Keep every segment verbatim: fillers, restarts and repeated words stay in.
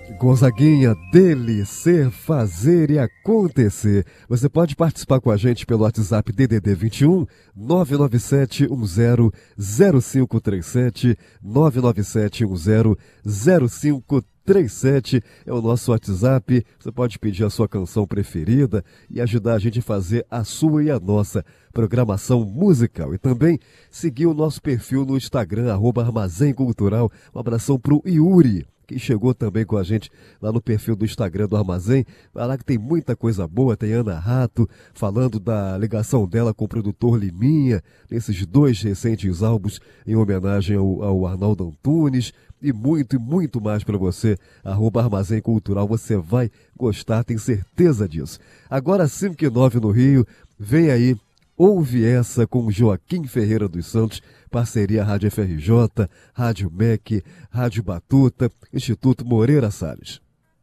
Gonzaguinha, dele, ser, fazer e acontecer. Você pode participar com a gente pelo WhatsApp D D D vinte e um, nove nove sete um zero zero cinco três sete, nove nove sete um zero zero cinco três sete é o nosso WhatsApp. Você pode pedir a sua canção preferida e ajudar a gente a fazer a sua e a nossa programação musical. E também seguir o nosso perfil no Instagram, arroba Armazém Cultural. Um abração pro Yuri, que chegou também com a gente lá no perfil do Instagram do Armazém. Vai lá que tem muita coisa boa. Tem Ana Rato falando da ligação dela com o produtor Liminha, nesses dois recentes álbuns em homenagem ao, ao Arnaldo Antunes. E muito e muito mais para você, arroba Armazém Cultural. Você vai gostar, tem certeza disso. Agora cinco e nove no Rio, vem aí, ouve essa com Joaquim Ferreira dos Santos, parceria Rádio F R J, Rádio M E C, Rádio Batuta, Instituto Moreira Salles.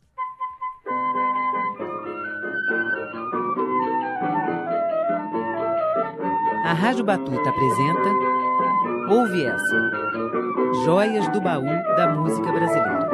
A Rádio Batuta apresenta Ouve Essa, Joias do Baú da Música Brasileira.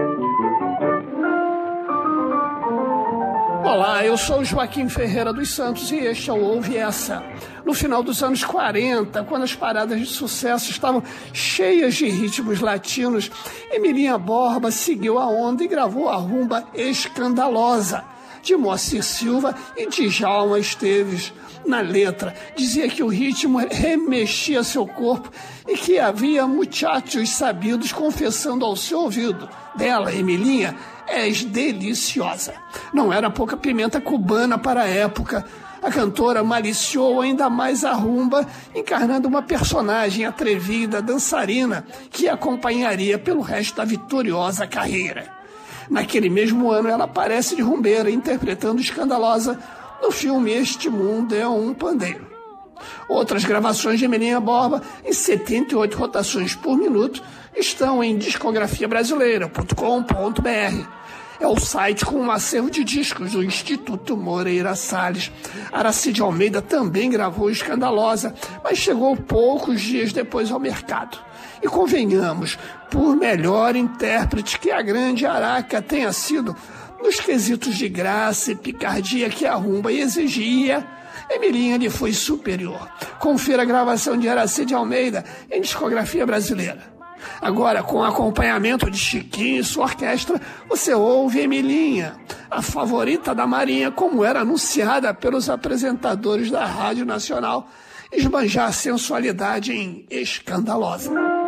Olá, eu sou Joaquim Ferreira dos Santos e este é o Ouve Essa. No final dos anos quarenta, quando as paradas de sucesso estavam cheias de ritmos latinos, Emilinha Borba seguiu a onda e gravou a rumba Escandalosa, de Moacir Silva e Djalma Esteves. Na letra, dizia que o ritmo remexia seu corpo e que havia muchachos sabidos confessando ao seu ouvido: dela, Emilinha, és deliciosa. Não era pouca pimenta cubana para a época. A cantora maliciou ainda mais a rumba, encarnando uma personagem atrevida, dançarina, que a acompanharia pelo resto da vitoriosa carreira. Naquele mesmo ano, ela aparece de rumbeira, interpretando Escandalosa no filme Este Mundo é um Pandeiro. Outras gravações de Emilinha Borba, em setenta e oito rotações por minuto, estão em discografia brasileira ponto com ponto b r. É o site com um acervo de discos do Instituto Moreira Salles. Aracide Almeida também gravou Escandalosa, mas chegou poucos dias depois ao mercado. E convenhamos, por melhor intérprete que a grande Araca tenha sido, nos quesitos de graça e picardia que a rumba exigia, Emilinha lhe foi superior. Confira a gravação de Aracide Almeida em discografia brasileira. Agora, com acompanhamento de Chiquinho e sua orquestra, você ouve Emilinha, a favorita da Marinha, como era anunciada pelos apresentadores da Rádio Nacional, esbanjar sensualidade em Escandalosa.